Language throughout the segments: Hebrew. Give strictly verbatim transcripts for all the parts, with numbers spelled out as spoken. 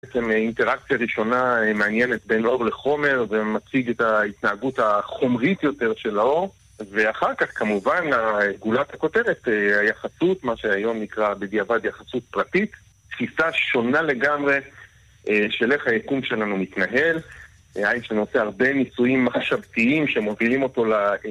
בעצם אינטראקציה ראשונה מעניינת בין אור לחומר ומציג את ההתנהגות החומרית יותר של האור, ואחר כך כמובן גולת הכותרת, היחסות, מה שהיום נקרא בדיעבד יחסות פרטית, תפיסה שונה לגמרי של איך היקום שלנו מתנהל. איינשטיין עושה הרבה ניסויים מחשבתיים שמובילים אותו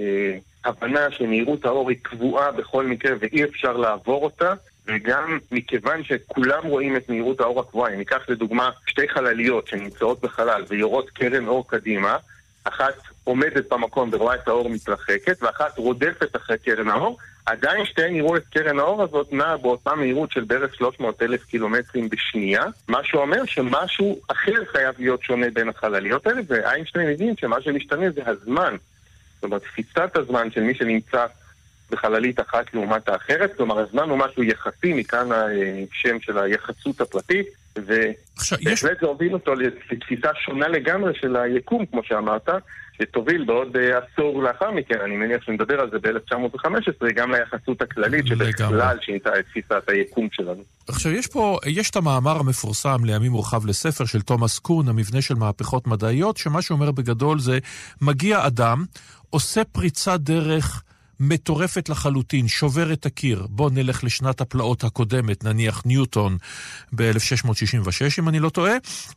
להבנה שמהירות האור היא קבועה בכל מקרה ואי אפשר לעבור אותה, וגם מכיוון שכולם רואים את מהירות האור הקבועה, ניקח לדוגמה שתי חלליות שנמצאות בחלל ויורות קרן אור קדימה, אחת עומדת במקום ורואה את האור מתרחקת, ואחת רודפת אחרי קרן האור, עדיין שתיהן יראו את קרן האור הזאת נעה באותה מהירות של בערך שלוש מאות אלף קילומטרים בשנייה, מה שאומר שמשהו אחר חייב להיות שונה בין החלליות האלה, ואיינשטיין הבין שמה שמשתנה זה הזמן. זאת אומרת, תפיסת הזמן של מי שנמצא בחללית אחת לעומת האחרת, כלומר הזמן הוא משהו יחסי, מכאן השם של היחסות הפרטית, ובהחלט זה הוביל אותו לתפיסה שונה לגמרי של היקום, כמו שאמרת, שתוביל בעוד עשור לאחר מכן, אני מניח שנדבר על זה ב-אלף תשע מאות וחמש עשרה, גם ליחסות הכללית שבכלל שינתה את תפיסת היקום שלנו. עכשיו, יש פה, יש את המאמר המפורסם לימים מורחב לספר של תומאס קון, המבנה של מהפכות מדעיות, שמה שאומר בגדול זה, מגיע אדם, עושה פריצת דרך מטורפת לחלוטין, שובר את הקיר. בוא נלך לשנת הפלאות הקודמת, נניח ניוטון ב-אלף שש מאות שישים ושש, אם אני לא טועה,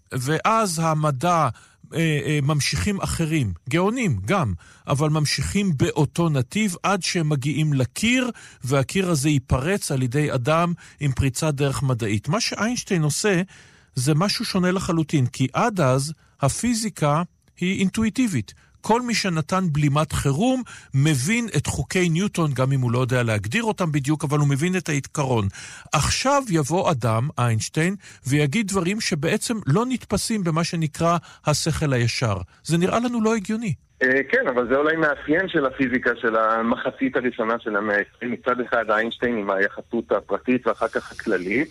ואז המדע אה, אה, ממשיכים אחרים, גאונים גם, אבל ממשיכים באותו נתיב עד שהם מגיעים לקיר, והקיר הזה ייפרץ על ידי אדם עם פריצת דרך מדעית. מה שאיינשטיין עושה זה משהו שונה לחלוטין, כי עד אז הפיזיקה היא אינטואיטיבית. כל מי שנתן בלימת חירום מבין את חוקי ניוטון, גם אם הוא לא יודע להגדיר אותם בדיוק, אבל הוא מבין את העיקרון. עכשיו יבוא אדם, איינשטיין, ויגיד דברים שבעצם לא נתפסים במה שנקרא השכל הישר. זה נראה לנו לא הגיוני. כן, אבל זה אולי מאפיין של הפיזיקה של המחצית הראשונה של המאה ה-עשרים. מצד אחד איינשטיין עם היחסות הפרטית ואחר כך הכללית,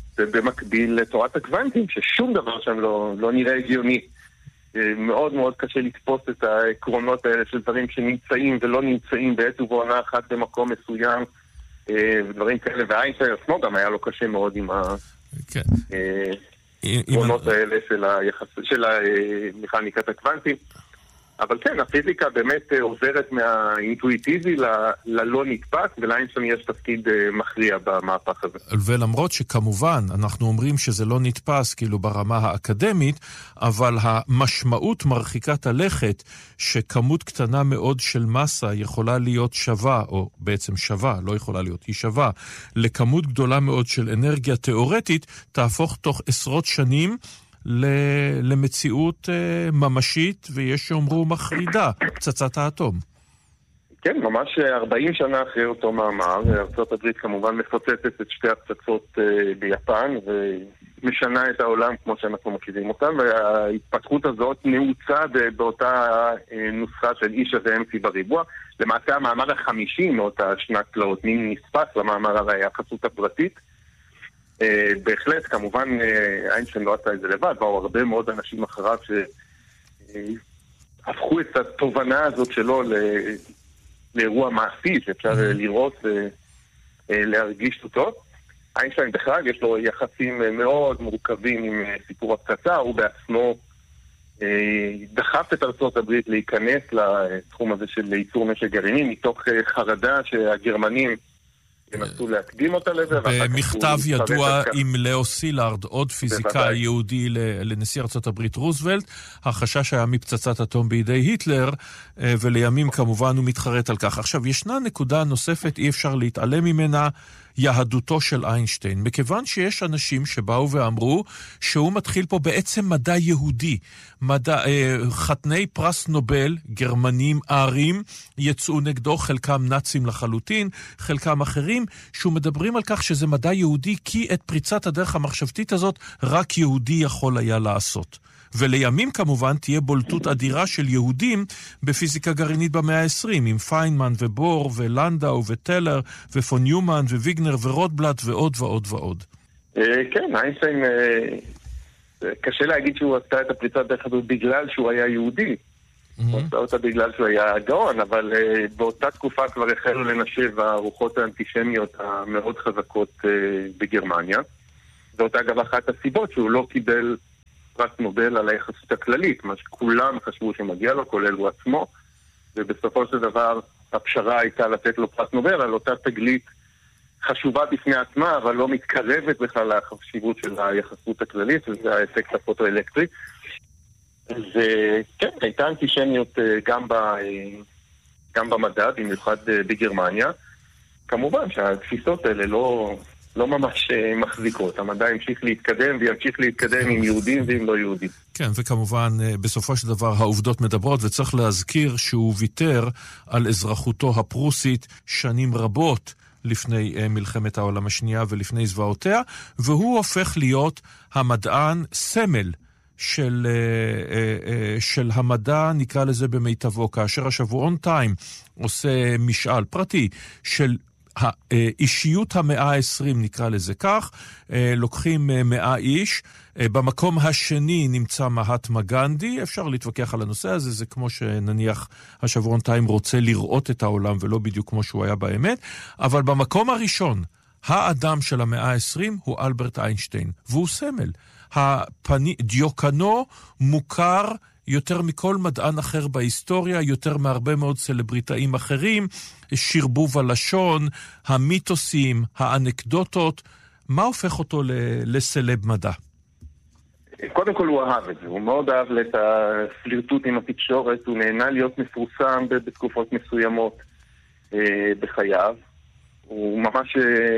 ובמקביל לתורת הקוונטים, ששום דבר שם לא, לא נראה הגיוני. מאוד מאוד קשה לתפוס את העקרונות האלה של דברים שנמצאים ולא נמצאים בעת ובעונה אחת במקום מסוים, ודברים כאלה, ואיינשטיין עצמו גם היה לו קשה מאוד עם העקרונות האלה של המכניקת הקוונטים. אבל כן, הפיזיקה באמת עוזרת מהאינטואיטיבי ללא נתפס, ולאיינשטיין יש תפקיד מכריע במהפך הזה. ולמרות שכמובן אנחנו אומרים שזה לא נתפס כאילו ברמה האקדמית, אבל המשמעות מרחיקת הלכת שכמות קטנה מאוד של מסה יכולה להיות שווה, או בעצם שווה, לא יכולה להיות, היא שווה, לכמות גדולה מאוד של אנרגיה תיאורטית, תהפוך תוך עשרות שנים למציאות ממשית, ויש שאומרו מחרידה, פצצת האטום. כן, ממש ארבעים שנה אחרי אותו מאמר, ארצות הברית כמובן מפוצצת את שתי הפצצות ביפן, ומשנה את העולם כמו שאנחנו מכירים אותם, וההתפתחות הזאת נעוצה באותה נוסחה של איש שווה אם סי בריבוע. למעשה המאמר החמישי מאותה שנת פלאות נספס למאמר על היחסות הפרטית, Uh, בהחלט, כמובן איינשטיין לא עשה את זה לבד, באו הרבה מאוד אנשים אחריו שהפכו את התובנה הזאת שלו לאירוע מעשי שאפשר לראות ולהרגיש אותו. איינשטיין בכלל יש לו יחסים מאוד מורכבים עם סיפור הפצצה, הוא בעצמו דחף את ארצות הברית להיכנס לתחום הזה של ייצור נשק גרעיני מתוך חרדה שהגרמנים ינסו להקדים אותה לזה. במכתב ידוע עם לאו סילארד, עוד פיזיקאי יהודי לנשיא ארצות הברית רוזוולט, החשש היה מפצצת אטום בידי היטלר, ולימים כמובן הוא מתחרט על כך. עכשיו, ישנה נקודה נוספת, אי אפשר להתעלם ממנה, יהדותו של איינשטיין, מכיוון שיש אנשים שבאו ואמרו שהוא מתחיל פה בעצם מדע יהודי, מדע, חתני פרס נובל, גרמנים, ערים, יצאו נגדו, חלקם נאצים לחלוטין, חלקם אחרים, שהוא מדברים על כך שזה מדע יהודי, כי את פריצת הדרך המחשבתית הזאת רק יהודי יכול היה לעשות. ולימים כמובן תהיה בולטות אדירה של יהודים בפיזיקה גרעינית במאה ה-עשרים, עם פיינמן ובור ולנדאו וטלר ופון ניומן וויגנר ורוטבלט ועוד ועוד ועוד. כן, איינשטיין, קשה להגיד שהוא עשה את הפריצת דרך הזאת בגלל שהוא היה יהודי. הוא עשה אותה בגלל שהוא היה גאון, אבל באותה תקופה כבר החלו לנשב הרוחות האנטישמיות המאוד חזקות בגרמניה. זאת אגב אחת הסיבות שהוא לא קיבל פרס נובל על היחסות הכללית, מה שכולם חשבו שמגיע לו, כולל הוא עצמו, ובסופו של דבר הפשרה הייתה לתת לו פרס נובל על אותה תגלית חשובה בפני עצמה, אבל לא מתקרבת בכלל לחשיבות של היחסות הכללית, וזה האפקט הפוטואלקטרי. וכן, הייתה אנטישמיות גם, ב, גם במדע, במיוחד בגרמניה. כמובן שהתפיסות האלה לא, לא ממש מחזיקות. המדע המשיך להתקדם וימשיך להתקדם עם יהודים ועם לא יהודים. כן, וכמובן בסופו של דבר העובדות מדברות, וצריך להזכיר שהוא ויתר על אזרחותו הפרוסית שנים רבות לפני מלחמת העולם השנייה ולפני זוועותיה, והוא הופך להיות המדען סמל של, של המדע, נקרא לזה במיטבו, כאשר השבועון טיים עושה משאל פרטי של האישיות המאה העשרים, נקרא לזה כך, לוקחים מאה איש, במקום השני נמצא מהטמה גנדי, אפשר להתווכח על הנושא הזה, זה כמו שנניח השבועון טיים רוצה לראות את העולם ולא בדיוק כמו שהוא היה באמת, אבל במקום הראשון, האדם של המאה העשרים הוא אלברט איינשטיין, והוא סמל. הפני, דיוקנו מוכר יותר מכל מדען אחר בהיסטוריה, יותר מהרבה מאוד סלבריטאים אחרים, שרבוב הלשון, המיתוסים, האנקדוטות. מה הופך אותו לסלב מדע? קודם כל הוא אהב את זה, הוא מאוד אהב את הפלירטוט עם התקשורת, הוא נהנה להיות מפורסם בתקופות מסוימות אה, בחייו. הוא ממש אה,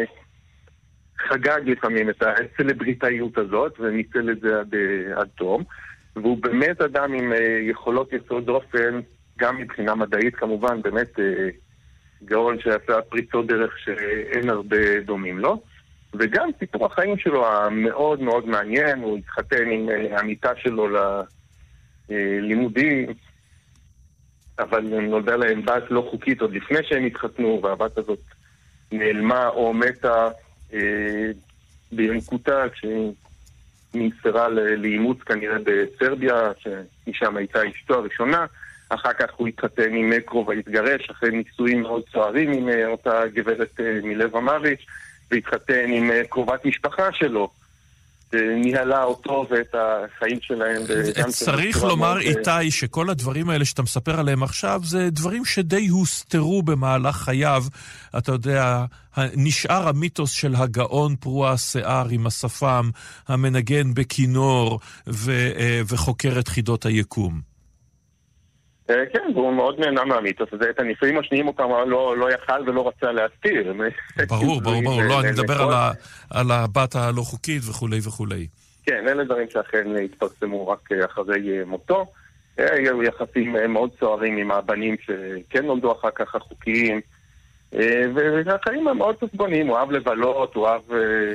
חגג לפעמים את הסלבריטאיות הזאת, וניצל את זה עד, עד תום. והוא באמת אדם עם אה, יכולות יסוד דופן, גם מבחינה מדעית כמובן, באמת אה, גאון שעשה פריצות דרך שאין הרבה דומים לו. וגם סיפור החיים שלו המאוד מאוד מעניין, הוא התחתן עם עמיתה שלו ללימודים, אבל נולדה להם בת לא חוקית עוד לפני שהם התחתנו, והבת הזאת נעלמה או מתה אה, בינקותה כשהיא נמסרה לאימוץ כנראה בסרביה, שמשם הייתה אשתו הראשונה. אחר כך הוא התחתן עם מקרו והתגרש, אחרי נישואים מאוד צוערים עם אותה גברת מלב המריץ', והתחתן עם קרובת משפחה שלו, ניהלה אותו ואת החיים שלהם. צריך לומר איתי שכל הדברים האלה שאתה מספר עליהם עכשיו, זה דברים שדי הוסתרו במהלך חייו. אתה יודע, נשאר המיתוס של הגאון פרוע השיער עם השפם, המנגן בכינור וחוקר את חידות היקום. כן, והוא מאוד נהנה מהמיתוס הזה. את הניסויים השניים הוא כמה לא יכל ולא רצה להסתיר. ברור, ברור, ברור. לא, אני מדבר על הבת הלא חוקית וכולי וכולי. כן, אלה דברים שאכן התפרסמו רק אחרי מותו. היו יחסים מאוד צוערים עם הבנים שכן נולדו אחר כך החוקיים. והחיים הם מאוד ססגוניים. הוא אהב לבלות, הוא אהב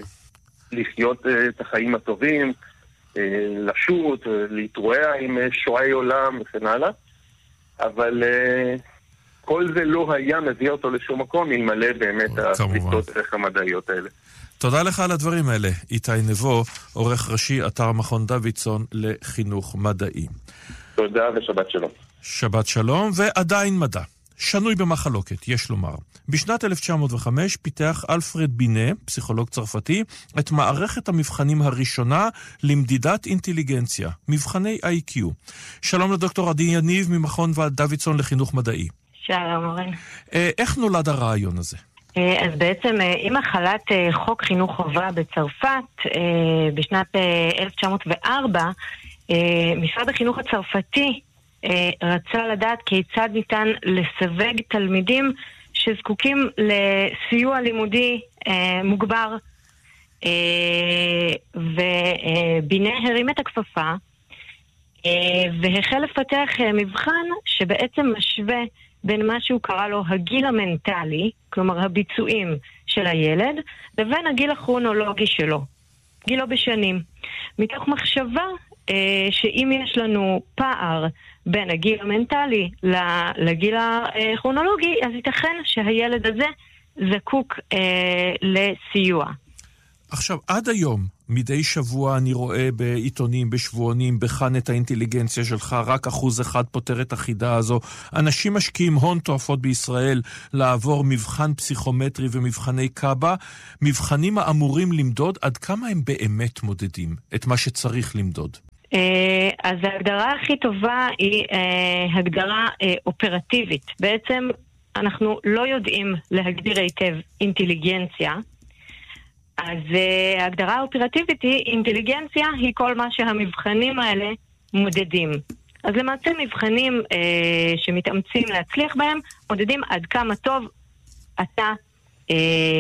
לחיות את החיים הטובים, לשוט, להתרועע עם שועי עולם וכן הלאה. אבל uh, כל זה לא היה מביא אותו לשום מקום, אלמלא באמת הפריצות דרך המדעיות האלה. תודה לך על הדברים האלה. איתי נבו, עורך ראשי, אתר מכון דוידסון לחינוך מדעי. תודה ושבת שלום. שבת שלום, ועדיין מדע. שנוי במחלוקת, יש לומר. בשנת אלף תשע מאות וחמש פיתח אלפרד בינה, פסיכולוג צרפתי, את מערכת המבחנים הראשונה למדידת אינטליגנציה, מבחני איי קיו. שלום לדוקטור עדי יניב ממכון דוידסון לחינוך מדעי. שלום אורן. איך נולד הרעיון הזה? אז בעצם עם החלת חוק חינוך חובה בצרפת בשנת אלף תשע מאות וארבע, משרד החינוך הצרפתי רצה לדעת כיצד ניתן לסווג תלמידים שזקוקים לסיוע לימודי אה, מוגבר. אה, ובינה הרים את הכפפה אה, והחל לפתח אה, מבחן שבעצם משווה בין מה שהוא קרא לו הגיל המנטלי, כלומר הביצועים של הילד, לבין הגיל הכרונולוגי שלו, גילו בשנים. מתוך מחשבה אה, שאם יש לנו פער בין הגיל המנטלי לגיל הכרונולוגי, אז ייתכן שהילד הזה זקוק אה, לסיוע. עכשיו, עד היום, מדי שבוע אני רואה בעיתונים, בשבועונים, בחן את האינטליגנציה שלך, רק אחוז אחד פותר את החידה הזו. אנשים משקיעים הון תועפות בישראל לעבור מבחן פסיכומטרי ומבחני קאבה, מבחנים האמורים למדוד עד כמה הם באמת מודדים את מה שצריך למדוד. אז ההגדרה הכי טובה היא הגדרה אופרטיבית. בעצם אנחנו לא יודעים להגדיר היטב אינטליגנציה, אז ההגדרה האופרטיבית היא אינטליגנציה היא כל מה שהמבחנים האלה מודדים. אז למעשה מבחנים אה, שמתאמצים להצליח בהם, מודדים עד כמה טוב אתה אה,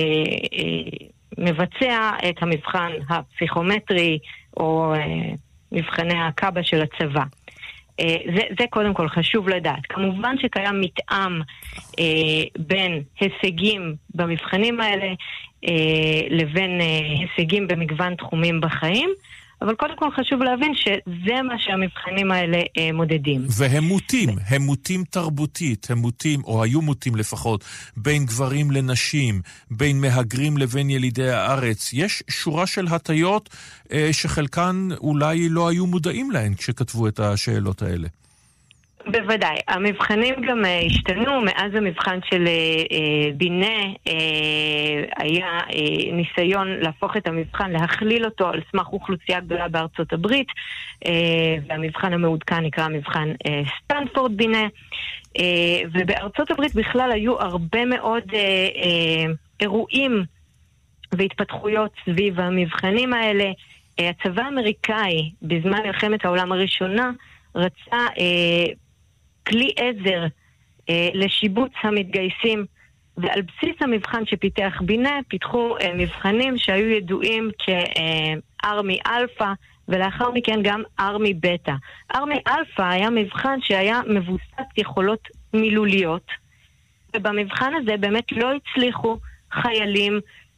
אה, מבצע את המבחן הפסיכומטרי או אה, מבחני הקאבה של הצבא. אה, זה, זה קודם כל חשוב לדעת. כמובן שקיים מתאם אה, בין הישגים במבחנים האלה אה, לבין אה, הישגים במגוון תחומים בחיים, אבל קודם כל חשוב להבין שזה מה שהמבחנים האלה אה, מודדים. והם מוטים, הם מוטים תרבותית, הם מוטים, או היו מוטים לפחות, בין גברים לנשים, בין מהגרים לבין ילידי הארץ. יש שורה של הטיות אה, שחלקן אולי לא היו מודעים להן כשכתבו את השאלות האלה. בוודאי. המבחנים גם אה, השתנו. מאז המבחן של אה, בינה אה, היה אה, ניסיון להפוך את המבחן, להכליל אותו על סמך אוכלוסייה גדולה בארצות הברית, אה, והמבחן המעודכן נקרא מבחן אה, סטנפורד בינה, אה, ובארצות הברית בכלל היו הרבה מאוד אה, אה, אירועים והתפתחויות סביב המבחנים האלה. אה, הצבא האמריקאי בזמן מלחמת העולם הראשונה רצה אה, כלי עזר אה, לשיבוץ המתגייסים, ועל בסיס המבחן שפיתח בינה פיתחו אה, מבחנים שהיו ידועים כארמי אלפא, ולאחר מכן גם ארמי בטא. ארמי אלפא היה מבחן שהיה מבוסס יכולות מילוליות, ובמבחן הזה באמת לא הצליחו חיילים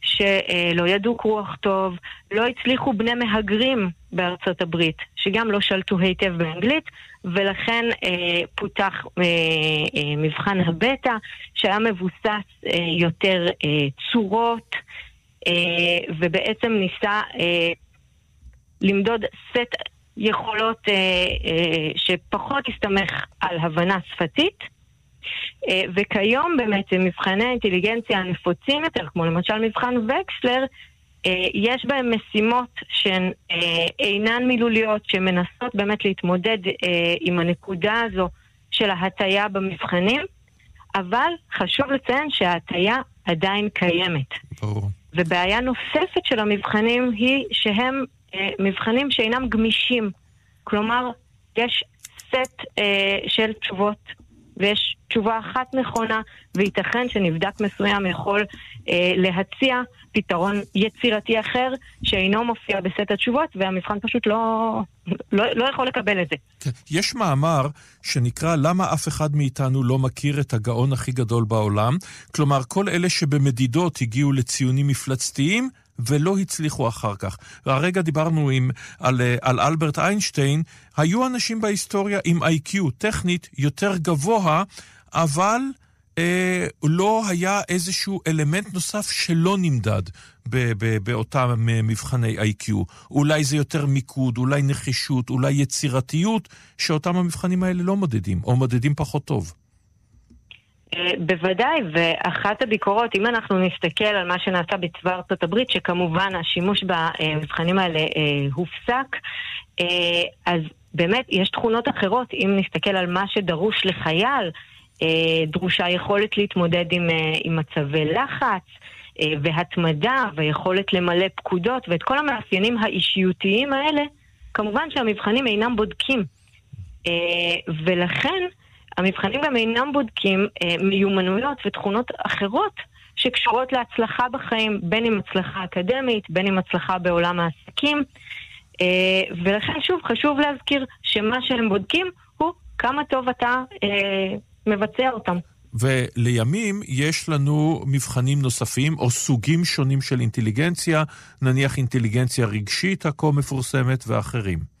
שלא ידעו קרוא וכתוב, לא הצליחו בני מהגרים בארצות הברית, שגם לא שלטו היטב באנגלית, ולכן אה, פותח אה, אה, מבחן הבטא, שהיה מבוסס אה, יותר אה, צורות, אה, ובעצם ניסה אה, למדוד סט יכולות אה, אה, שפחות הסתמך על הבנה שפתית, וכיום באמת מבחני האינטליגנציה הנפוצים יותר, כמו למשל מבחן וקסלר, יש בהם משימות שהן אינן מילוליות, שמנסות באמת להתמודד עם הנקודה הזו של ההטיה במבחנים, אבל חשוב לציין שההטיה עדיין קיימת. ברור. ובעיה נוספת של המבחנים היא שהם מבחנים שאינם גמישים. כלומר, יש סט של תשובות, ויש תשובה אחת נכונה, וייתכן שנבדק מסוים יכול אה, להציע פתרון יצירתי אחר, שאינו מופיע בסט התשובות, והמבחן פשוט לא, לא, לא יכול לקבל את זה. יש מאמר שנקרא למה אף אחד מאיתנו לא מכיר את הגאון הכי גדול בעולם, כלומר כל אלה שבמדידות הגיעו לציונים מפלצתיים, ולא הצליחו אחר כך. והרגע דיברנו עם, על, על אלברט איינשטיין, היו אנשים בהיסטוריה עם איי קיו טכנית יותר גבוה, אבל אה, לא היה איזשהו אלמנט נוסף שלא נמדד ב, ב, באותם מבחני איי קיו. אולי זה יותר מיקוד, אולי נחישות, אולי יצירתיות, שאותם המבחנים האלה לא מודדים, או מודדים פחות טוב. בוודאי, ואחת הביקורות, אם אנחנו נסתכל על מה שנעשה בצבא ארצות הברית, שכמובן השימוש במבחנים האלה הופסק, אז באמת יש תכונות אחרות. אם נסתכל על מה שדרוש לחייל, דרושה יכולת להתמודד עם, עם מצבי לחץ והתמדה ויכולת למלא פקודות, ואת כל המאפיינים האישיותיים האלה, כמובן שהמבחנים אינם בודקים. ולכן המבחנים גם אינם בודקים אה, מיומנויות ותכונות אחרות שקשורות להצלחה בחיים, בין אם הצלחה אקדמית, בין אם הצלחה בעולם העסקים. אה, ולכן שוב חשוב להזכיר שמה שהם בודקים הוא כמה טוב אתה אה, מבצע אותם. ולימים יש לנו מבחנים נוספים או סוגים שונים של אינטליגנציה, נניח אינטליגנציה רגשית הכה מפורסמת ואחרים.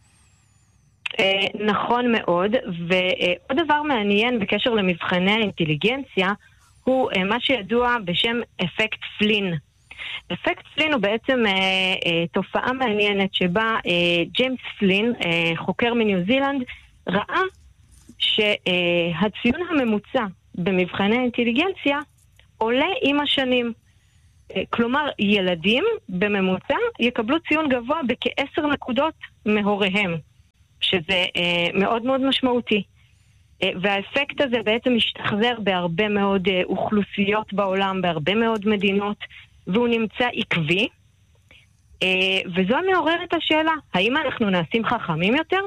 נכון מאוד, ועוד דבר מעניין בקשר למבחני האינטליגנציה הוא מה שידוע בשם אפקט פלין. אפקט פלין הוא בעצם תופעה מעניינת שבה ג'יימס פלין, חוקר מניו זילנד, ראה שהציון הממוצע במבחני האינטליגנציה עולה עם השנים. כלומר, ילדים בממוצע יקבלו ציון גבוה בכעשר נקודות מהוריהם. שזה אה, מאוד מאוד משמעותי. אה, והאפקט הזה בעצם משתחזר בהרבה מאוד אה, אוכלוסיות בעולם, בהרבה מאוד מדינות, והוא נמצא עקבי. אה, וזו מעוררת השאלה, האם אנחנו נעשים חכמים יותר?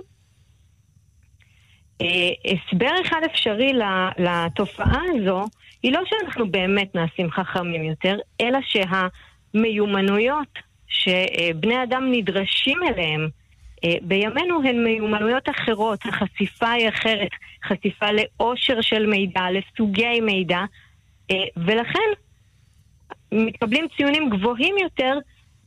אה, הסבר אחד אפשרי לתופעה הזו, היא לא שאנחנו באמת נעשים חכמים יותר, אלא שהמיומנויות שבני אדם נדרשים אליהם בימינו הן מיומנויות אחרות, החשיפה היא אחרת, חשיפה לאושר של מידע, לסוגי מידע, ולכן מתקבלים ציונים גבוהים יותר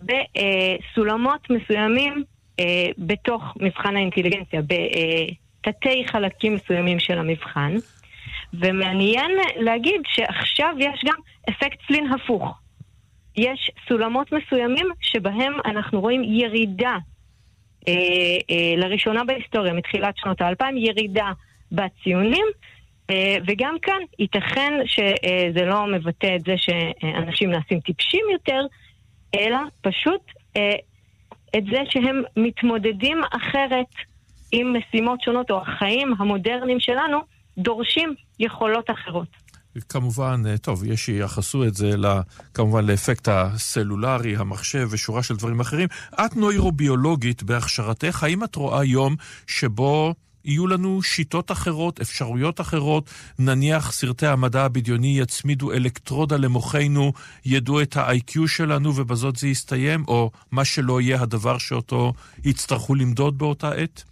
בסולמות מסוימים בתוך מבחן האינטליגנציה, בתתי חלקים מסוימים של המבחן. ומעניין להגיד שעכשיו יש גם אפקט פלין הפוך. יש סולמות מסוימים שבהם אנחנו רואים ירידה, אה, אה, לראשונה בהיסטוריה, מתחילת שנות האלפיים, ירידה בציונים, אה, וגם כאן ייתכן שזה לא מבטא את זה שאנשים נעשים טיפשים יותר, אלא פשוט אה, את זה שהם מתמודדים אחרת עם משימות שונות, או החיים המודרניים שלנו דורשים יכולות אחרות. כמובן, טוב, יש שיחסו את זה כמובן לאפקט הסלולרי, המחשב ושורה של דברים אחרים. את נוירוביולוגית בהכשרתך, האם את רואה יום שבו יהיו לנו שיטות אחרות, אפשרויות אחרות, נניח סרטי המדע הבדיוני יצמידו אלקטרודה למוחנו, ידעו את ה-איי קיו שלנו ובזאת זה יסתיים, או מה שלא יהיה הדבר שאותו יצטרכו למדוד באותה עת?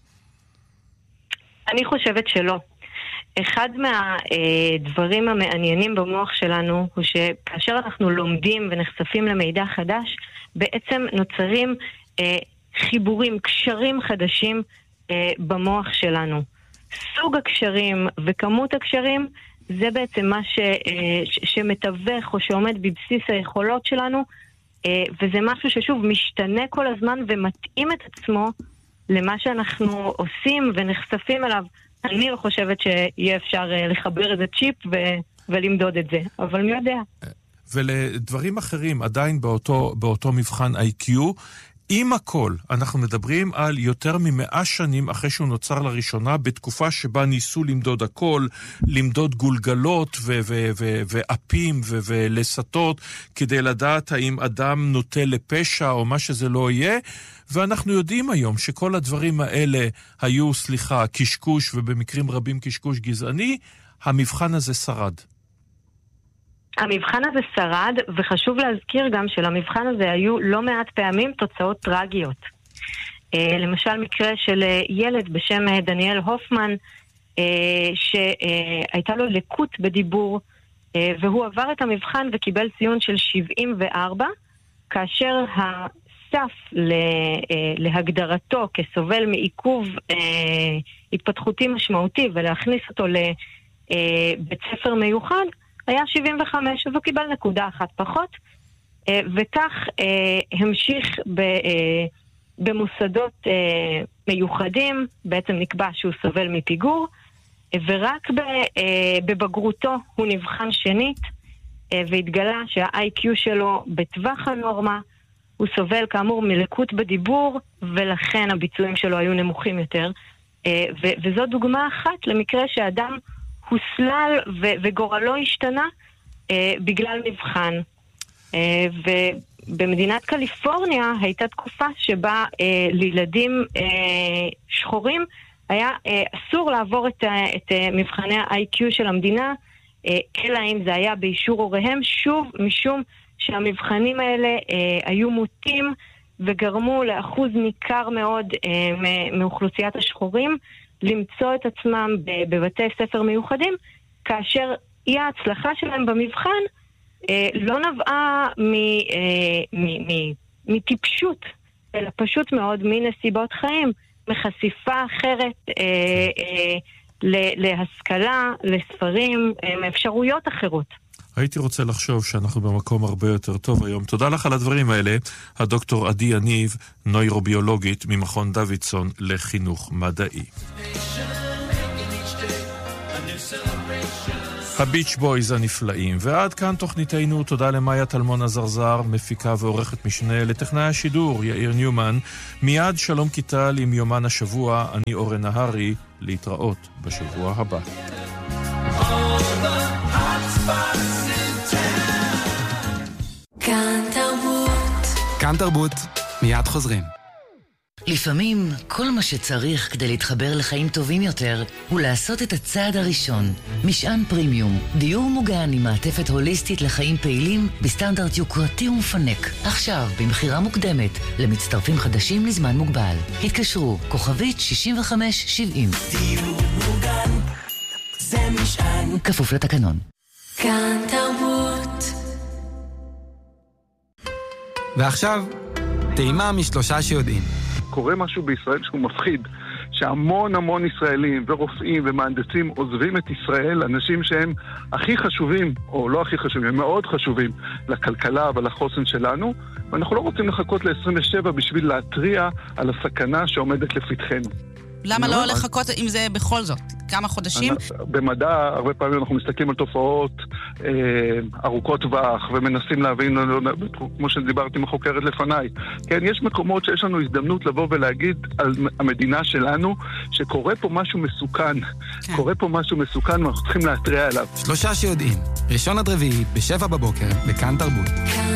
אני חושבת שלא. אחד מהדברים המעניינים במוח שלנו הוא שכאשר אנחנו לומדים ונחשפים למידע חדש, בעצם נוצרים חיבורים, קשרים חדשים במוח שלנו. סוג הקשרים וכמות הקשרים זה בעצם מה ש, שמתווך או שעומד בבסיס היכולות שלנו, וזה משהו ששוב משתנה כל הזמן ומתאים את עצמו למה שאנחנו עושים ונחשפים אליו. אני לא חושבת שיהיה אפשר לחבר איזה צ'יפ ו- ולמדוד את זה, אבל מי יודע. ולדברים אחרים, עדיין באותו, באותו מבחן איי קיו, עם הכל, אנחנו מדברים על יותר ממאה שנים אחרי שהוא נוצר לראשונה, בתקופה שבה ניסו למדוד הכל, למדוד גולגלות ו- ו- ו- ואפים ו- ולסתות, כדי לדעת האם אדם נוטה לפשע או מה שזה לא יהיה, ואנחנו יודעים היום שכל הדברים האלה היו, סליחה, קשקוש, ובמקרים רבים קשקוש גזעני, המבחן הזה שרד. המבחן הזה שרד, וחשוב להזכיר גם שלמבחן הזה היו לא מעט פעמים תוצאות טרגיות. למשל מקרה של ילד בשם דניאל הופמן, שהייתה לו לקות בדיבור, והוא עבר את המבחן וקיבל ציון של שבעים וארבע, כאשר הסף להגדרתו כסובל מעיכוב התפתחותי משמעותי ולהכניס אותו לבית ספר מיוחד, היה שבעים וחמש, אז הוא קיבל נקודה אחת פחות, וכך המשיך במוסדות מיוחדים, בעצם נקבע שהוא סובל מפיגור, ורק בבגרותו הוא נבחן שנית, והתגלה שה-איי קיו שלו בטווח הנורמה, הוא סובל כאמור מלקות בדיבור, ולכן הביצועים שלו היו נמוכים יותר, וזו דוגמה אחת למקרה שאדם הוסלל ו- וגורלו השתנה אה, בגלל מבחן. אה, ובמדינת קליפורניה הייתה תקופה שבה אה, לילדים אה, שחורים היה אה, אסור לעבור את, את אה, מבחני ה-איי קיו של המדינה, אה, אלא אם זה היה באישור הוריהם, שוב משום שהמבחנים האלה אה, היו מוטים וגרמו לאחוז ניכר מאוד אה, מאוכלוסיית השחורים, למצוא את עצמם בבתי ספר מיוחדים, כאשר אי ההצלחה שלהם במבחן אה, לא נבעה מטיפשות, אלא פשוט מאוד מנסיבות חיים, מחשיפה אחרת אה, אה, להשכלה, לספרים, אה, מאפשרויות אחרות. הייתי רוצה לחשוב שאנחנו במקום הרבה יותר טוב היום. תודה לך על הדברים האלה, הדוקטור עדי יניב, נוירוביולוגית ממכון דוידסון לחינוך מדעי. הביץ' בויז הנפלאים. ועד כאן תוכניתנו. תודה למאיה טלמון הזרזר, מפיקה ועורכת משנה, לטכנאי השידור יאיר ניומן. מיד שלום כיתל עם יומן השבוע. אני אורן נהרי, להתראות בשבוע הבא. כאן תרבות. כאן תרבות, מיד חוזרים. לפעמים כל מה שצריך כדי להתחבר לחיים טובים יותר הוא לעשות את הצעד הראשון. משען פרימיום, דיור מוגן עם מעטפת הוליסטית לחיים פעילים בסטנדרט יוקרתי ומפנק. עכשיו במחירה מוקדמת למצטרפים חדשים לזמן מוגבל. התקשרו כוכבית שישים וחמש שבעים. דיור מוגן זה משען. כפוף לתקנון. כאן תרבות. ועכשיו טעימה משלושה שיודעים. קורה משהו בישראל שהוא מפחיד, שהמון המון ישראלים ורופאים ומהנדסים עוזבים את ישראל, אנשים שהם הכי חשובים, או לא הכי חשובים, הם מאוד חשובים לכלכלה ולחוסן שלנו, ואנחנו לא רוצים לחכות ל-עשרים ושבע בשביל להטריע על הסכנה שעומדת לפתחנו. למה לא לחכות אם זה בכל זאת? כמה חודשים? במדע, הרבה פעמים אנחנו מסתכלים על תופעות אה, ארוכות טווח, ומנסים להבין, כמו שדיברתי עם החוקרת לפניי. כן, יש מקומות שיש לנו הזדמנות לבוא ולהגיד על המדינה שלנו, שקורה פה משהו מסוכן. כן. קורה פה משהו מסוכן, ואנחנו צריכים להטריע עליו. שלושה שיודעים, ראשון עד רביעי, בשבע בבוקר, בכאן תרבות.